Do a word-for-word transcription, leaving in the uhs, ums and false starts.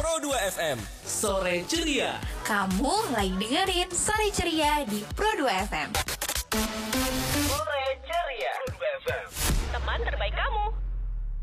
Pro dua F M, Sore Ceria. Kamu lagi dengerin Sore Ceria di Pro dua F M.